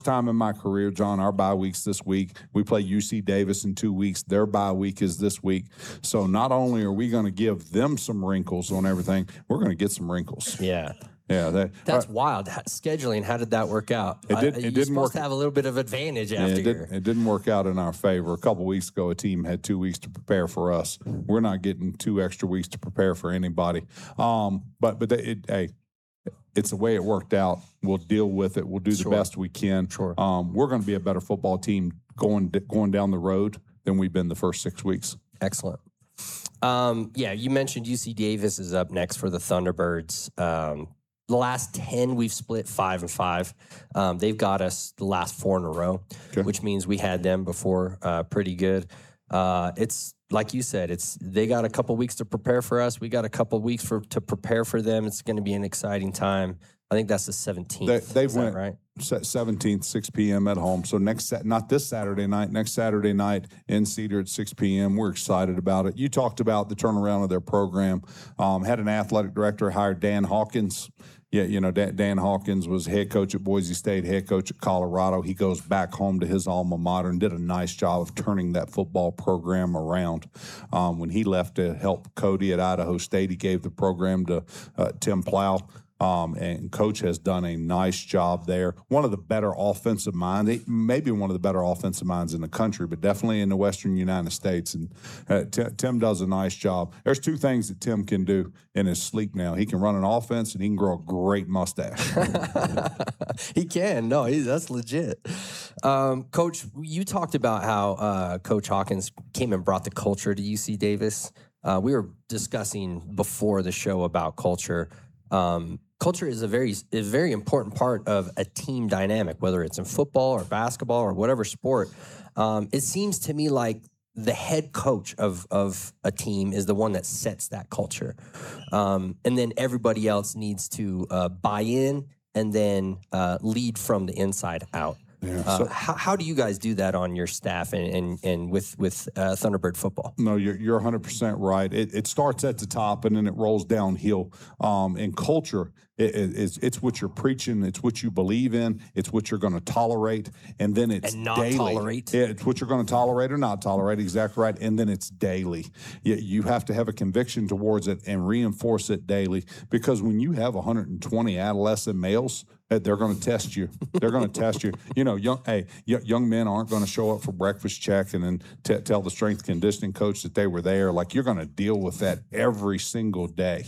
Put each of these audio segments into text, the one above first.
time in my career, John, our bye week's this week. We play UC Davis in 2 weeks. Their bye week is this week. So not only are we going to give them some wrinkles on everything, we're going to get some wrinkles. Yeah. Yeah, that's wild. Scheduling, how did that work out? It didn't work. To have a little bit of advantage after. It didn't work out in our favor. A couple weeks ago, a team had 2 weeks to prepare for us. We're not getting 2 extra weeks to prepare for anybody. It's the way it worked out. We'll deal with it. We'll do the best we can. Sure. We're going to be a better football team going down the road than we've been the first 6 weeks. Excellent. You mentioned UC Davis is up next for the Thunderbirds. The last 10, we've split 5-5. They've got us the last 4 in a row, which means we had them before pretty good. It's like you said, they got a couple weeks to prepare for us. We got a couple weeks to prepare for them. It's going to be an exciting time. I think that's the 17th. They went right. 17th, 6 p.m. at home. So not this Saturday night, next Saturday night in Cedar at 6 p.m. We're excited about it. You talked about the turnaround of their program. Had an athletic director, hired Dan Hawkins. Yeah, Dan Hawkins was head coach at Boise State, head coach at Colorado. He goes back home to his alma mater and did a nice job of turning that football program around. When he left to help Cody at Idaho State, he gave the program to Tim Plow. And Coach has done a nice job there. One of the better offensive minds, maybe one of the better offensive minds in the country, but definitely in the Western United States. And Tim does a nice job. There's 2 things that Tim can do in his sleep now. He can run an offense, and he can grow a great mustache. He can. No, that's legit. Coach, you talked about how Coach Hawkins came and brought the culture to UC Davis. We were discussing before the show about culture. Culture is a very important part of a team dynamic, whether it's in football or basketball or whatever sport. It seems to me like the head coach of a team is the one that sets that culture. And then everybody else needs to buy in and then lead from the inside out. Yeah, how do you guys do that on your staff and with Thunderbird football? No, you're 100% right. It starts at the top and then it rolls downhill. In culture, it's what you're preaching, it's what you believe in, it's what you're going to tolerate, and then it's and not daily. Tolerate. Yeah, it's what you're going to tolerate or not tolerate. Exactly right. And then it's daily. You have to have a conviction towards it and reinforce it daily, because when you have 120 adolescent males, they're going to test you. They're going to test you. You know, young men aren't going to show up for breakfast check and then tell the strength conditioning coach that they were there. Like, you're going to deal with that every single day.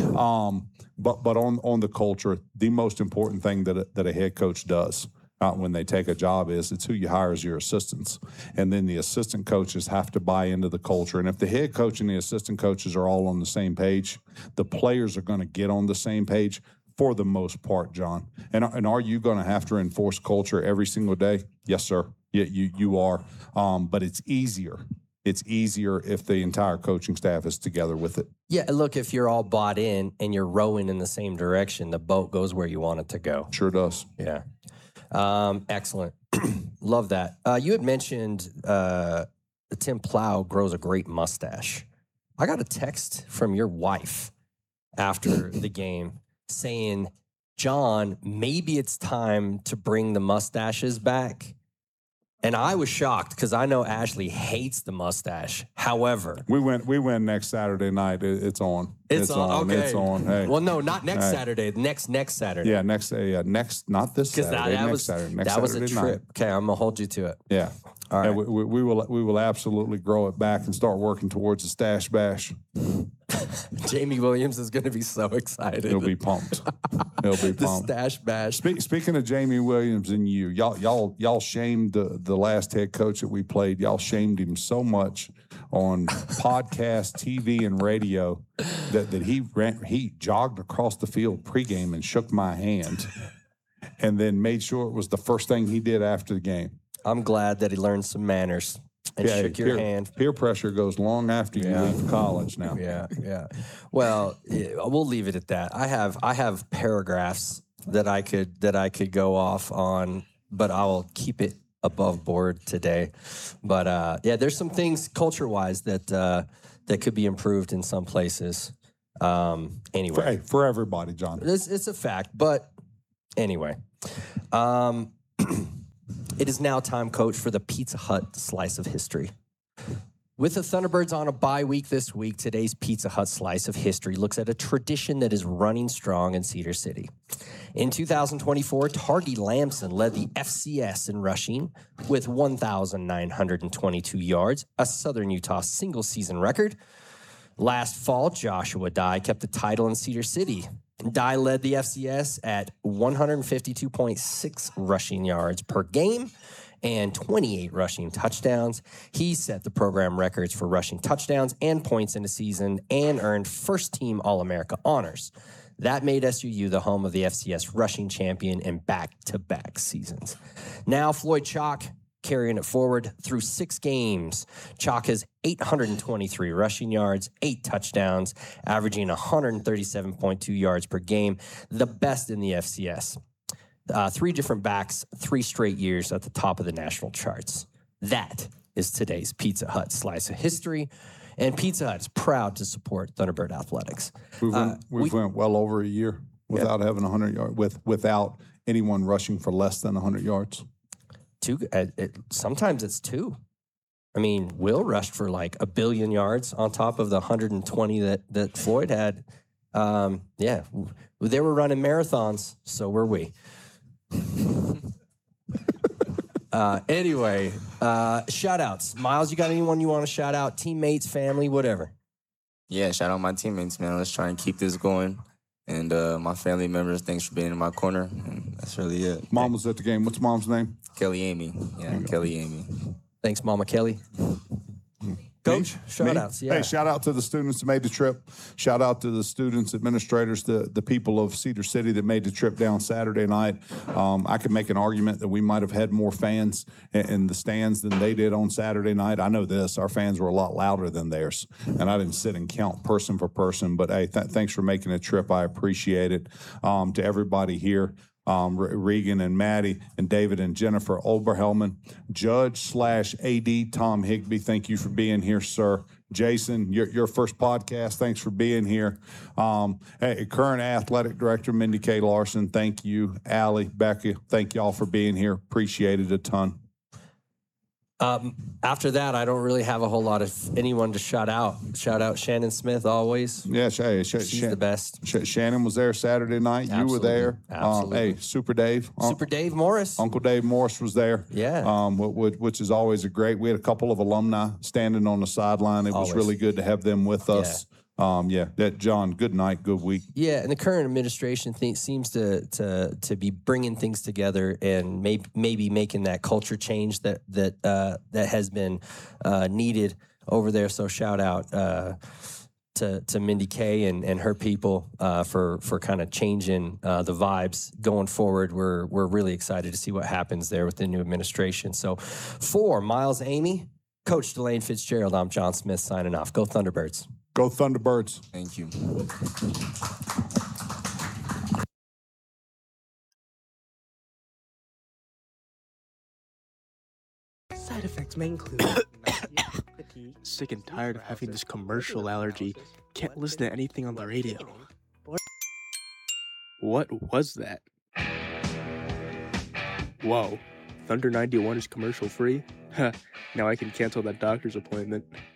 But on the culture, the most important thing that a head coach does when they take a job is it's who you hire as your assistants. And then the assistant coaches have to buy into the culture. And if the head coach and the assistant coaches are all on the same page, the players are going to get on the same page for the most part, John. And are you going to have to enforce culture every single day? Yes, sir. Yeah, you are. But it's easier. It's easier if the entire coaching staff is together with it. Yeah, look, if you're all bought in and you're rowing in the same direction, the boat goes where you want it to go. Sure does. Yeah. Excellent. Love that. You had mentioned Tim Plow grows a great mustache. I got a text from your wife after the game saying, John, maybe it's time to bring the mustaches back. And I was shocked because I know Ashley hates the mustache. However, we win next Saturday night. It's on. It's on. Okay. It's on. Hey. Well, no, not next Saturday. Next Saturday. Yeah, next. Not this Saturday. Next Saturday. Next that Saturday was a trip. Night. Okay, I'm gonna hold you to it. Yeah. All right. We will absolutely grow it back and start working towards the stash bash. Jamie Williams is going to be so excited. He'll be pumped. He'll be pumped. The stash bash. Speaking of Jamie Williams and y'all shamed the last head coach that we played. Y'all shamed him so much on podcast, TV, and radio that he jogged across the field pregame and shook my hand, and then made sure it was the first thing he did after the game. I'm glad that he learned some manners and shook your hand. Peer pressure goes long after you leave college now. Yeah. Well, we'll leave it at that. I have paragraphs that I could go off on, but I will keep it above board today. But there's some things culture-wise that could be improved in some places. Anyway, for everybody, John. It's a fact. But anyway. It is now time, Coach, for the Pizza Hut slice of history. With the Thunderbirds on a bye week this week, today's Pizza Hut slice of history looks at a tradition that is running strong in Cedar City. In 2024, Targy Lamson led the FCS in rushing with 1,922 yards, a Southern Utah single-season record. Last fall, Joshua Dye kept the title in Cedar City. Dye led the FCS at 152.6 rushing yards per game and 28 rushing touchdowns. He set the program records for rushing touchdowns and points in a season and earned first-team All-America honors. That made SUU the home of the FCS rushing champion in back-to-back seasons. Now Floyd Chalk carrying it forward through 6 games. Chalk has 823 rushing yards, 8 touchdowns, averaging 137.2 yards per game, the best in the FCS. 3 different backs, 3 straight years at the top of the national charts. That is today's Pizza Hut slice of history. And Pizza Hut is proud to support Thunderbird Athletics. We went well over a year without having 100 yards, without anyone rushing for less than 100 yards. Sometimes it's 2. I mean, Will rushed for like 1 billion yards on top of the 120 that Floyd had. They were running marathons, so were we. Anyway, shout outs. Miles, you got anyone you want to shout out? Teammates, family, whatever. Yeah, shout out my teammates, man. Let's try and keep this going. And my family members, thanks for being in my corner. And that's really it. Mom was at the game. What's Mom's name? Kelly Amy. Yeah, Kelly Amy. Thanks, Mama Kelly. Coach, shout outs. Yeah. Hey, shout out to the students that made the trip. Shout out to the students, administrators, the people of Cedar City that made the trip down Saturday night. I could make an argument that we might have had more fans in the stands than they did on Saturday night. I know this. Our fans were a lot louder than theirs. And I didn't sit and count person for person. But, hey, thanks for making a trip. I appreciate it. To everybody here. Regan and Maddie and David and Jennifer Oberhelman, Judge/AD Tom Higby, thank you for being here, sir. Jason, your first podcast, thanks for being here. Current athletic director Mindy K. Larson, thank you. Allie, Becca, thank y'all for being here. Appreciate it a ton. After that, I don't really have a whole lot of anyone to shout out. Shout out Shannon Smith always. Yeah, she's the best. Shannon was there Saturday night. Absolutely. You were there. Absolutely. Super Dave. Super Dave Morris. Uncle Dave Morris was there. Yeah. Which is always a great. We had a couple of alumni standing on the sideline. It was really good to have them with us. That John, good night, good week. Yeah, and the current administration seems to be bringing things together and maybe making that culture change that has been needed over there. So shout out to Mindy K and her people for kind of changing the vibes going forward. We're really excited to see what happens there with the new administration. So for Miles Amy, Coach Delane Fitzgerald, I'm John Smith signing off. Go Thunderbirds. Go Thunderbirds. Thank you. Side effects may include fatigue, sick and tired of having this commercial allergy. Can't listen to anything on the radio. What was that? Whoa. Thunder 91 is commercial free? Now I can cancel that doctor's appointment.